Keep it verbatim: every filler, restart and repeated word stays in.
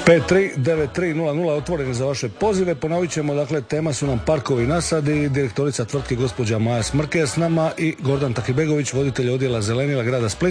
pet tri devet tri nula nula otvoreni za vaše pozive. Ponovit ćemo, dakle, tema su nam parkovi i nasadi. Direktorica tvrtke gospođa Maja Smrke s nama i Gordan Takibegović, voditelj odjela zelenila grada Splita.